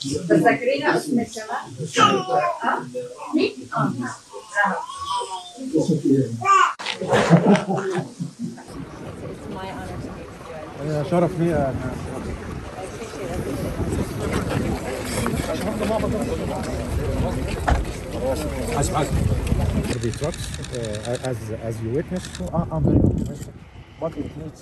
تذكرينا اسمك كمان؟ مين؟ شرف لي. The trucks, as you witness, I'm very optimistic, but it needs.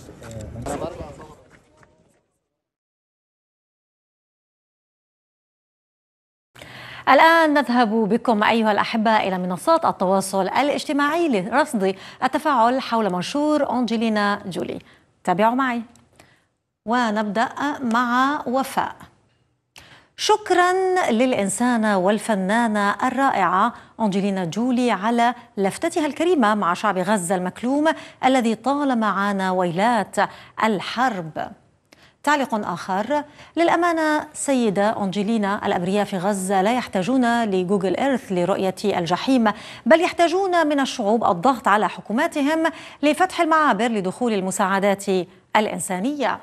الآن نذهب بكم أيها الأحبة إلى منصات التواصل الاجتماعي لرصد التفاعل حول منشور أنجلينا جولي. تابعوا معي ونبدأ مع وفاء. شكرا للإنسانة والفنانة الرائعة أنجلينا جولي على لفتتها الكريمة مع شعب غزة المكلوم الذي طالما عانى ويلات الحرب. تعليق آخر: للأمانة سيدة أنجلينا، الأبرياء في غزة لا يحتاجون لجوجل إيرث لرؤية الجحيم، بل يحتاجون من الشعوب الضغط على حكوماتهم لفتح المعابر لدخول المساعدات الإنسانية.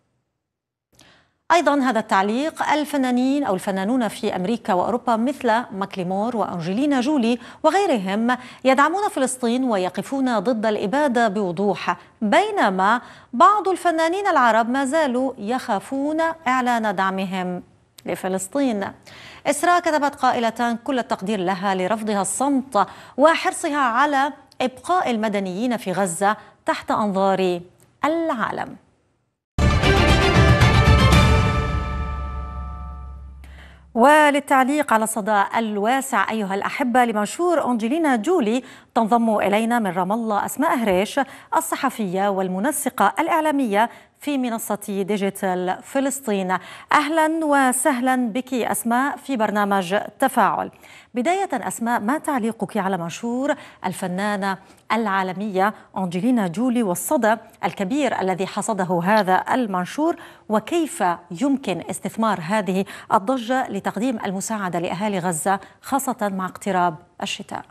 أيضا هذا التعليق: الفنانين أو الفنانون في أمريكا وأوروبا مثل ماكليمور وأنجلينا جولي وغيرهم يدعمون فلسطين ويقفون ضد الإبادة بوضوح، بينما بعض الفنانين العرب ما زالوا يخافون إعلان دعمهم لفلسطين. إسراء كتبت قائلة: كل التقدير لها لرفضها الصمت وحرصها على إبقاء المدنيين في غزة تحت أنظار العالم. وللتعليق على الصدى الواسع أيها الأحبة لمنشور أنجلينا جولي تنضم إلينا من رام الله أسماء هريش، الصحفية والمنسقة الإعلامية في منصة ديجيتال فلسطين. أهلا وسهلا بك أسماء في برنامج تفاعل. بداية أسماء، ما تعليقك على منشور الفنانة العالمية أنجلينا جولي والصدى الكبير الذي حصده هذا المنشور، وكيف يمكن استثمار هذه الضجة لتقديم المساعدة لأهالي غزة خاصة مع اقتراب الشتاء؟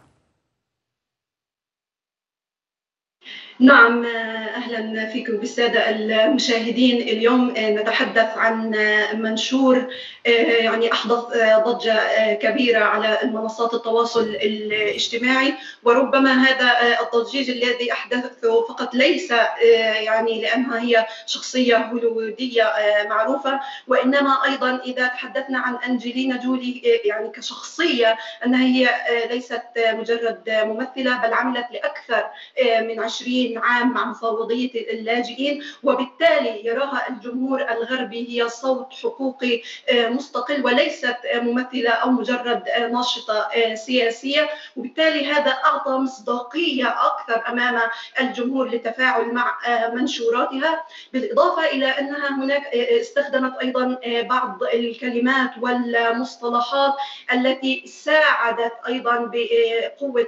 نعم، أهلا فيكم بالسادة المشاهدين. اليوم نتحدث عن منشور يعني أحدث ضجة كبيرة على منصات التواصل الاجتماعي، وربما هذا الضجيج الذي أحدثه فقط ليس يعني لأنها هي شخصية هوليوودية معروفة، وإنما أيضا إذا تحدثنا عن أنجلينا جولي يعني كشخصية أنها هي ليست مجرد ممثلة، بل عملت لأكثر من 20 عام مع مفوضية اللاجئين، وبالتالي يراها الجمهور الغربي هي صوت حقوقي مستقل وليست ممثلة أو مجرد ناشطة سياسية، وبالتالي هذا أعطى مصداقية أكثر أمام الجمهور للتفاعل مع منشوراتها. بالإضافة إلى أنها هناك استخدمت أيضا بعض الكلمات والمصطلحات التي ساعدت أيضا بقوة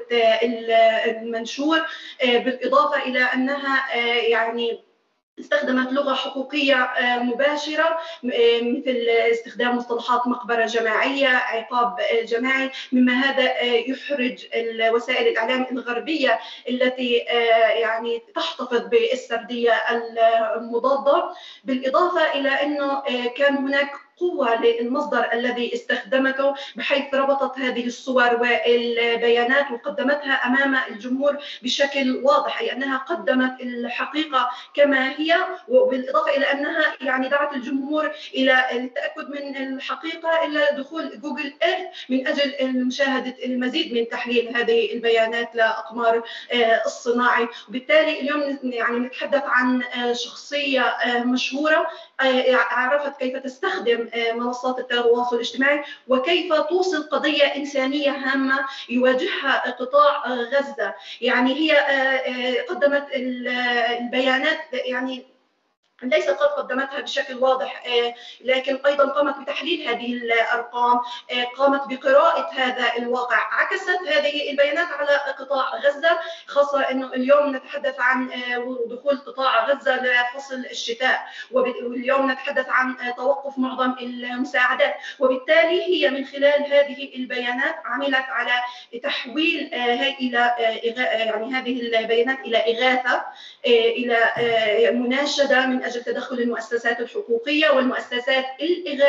المنشور، بالإضافة إلى أنها يعني استخدمت لغة حقوقية مباشرة مثل استخدام مصطلحات مقبرة جماعية، عقاب جماعي، مما هذا يحرج وسائل الإعلام الغربية التي يعني تحتفظ بالسردية المضادة. بالإضافة إلى أنه كان هناك قوة للمصدر الذي استخدمته، بحيث ربطت هذه الصور والبيانات وقدمتها أمام الجمهور بشكل واضح، أي أنها قدمت الحقيقة كما هي، وبالإضافة إلى أنها يعني دعت الجمهور إلى التأكد من الحقيقة إلى دخول جوجل إيرث من أجل مشاهدة المزيد من تحليل هذه البيانات لأقمار الصناعي. وبالتالي اليوم يعني نتحدث عن شخصية مشهورة عرفت كيف تستخدم منصات التواصل الاجتماعي وكيف توصل قضية إنسانية هامة يواجهها قطاع غزة. يعني هي قدمت البيانات، يعني ليست قد قدمتها بشكل واضح، لكن أيضا قامت بتحليل هذه الأرقام، قامت بقراءة هذا الواقع، عكست هذه البيانات على قطاع غزة، خاصة أنه اليوم نتحدث عن دخول قطاع غزة لفصل الشتاء، واليوم نتحدث عن توقف معظم المساعدات، وبالتالي هي من خلال هذه البيانات عملت على تحويل إلى يعني هذه البيانات إلى إغاثة، إلى مناشدة من أجل تدخل المؤسسات الحقوقية والمؤسسات الإغاثية